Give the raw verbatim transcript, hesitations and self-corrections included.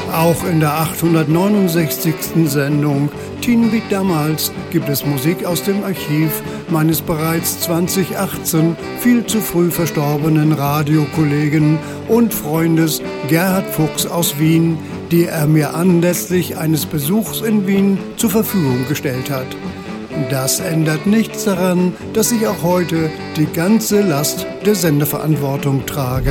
Auch in der achthundertneunundsechzigsten Sendung Teen Beat damals gibt es Musik aus dem Archiv meines bereits zweitausendachtzehn viel zu früh verstorbenen Radiokollegen und Freundes Gerhard Fuchs aus Wien, die er mir anlässlich eines Besuchs in Wien zur Verfügung gestellt hat. Das ändert nichts daran, dass ich auch heute die ganze Last der Sendeverantwortung trage.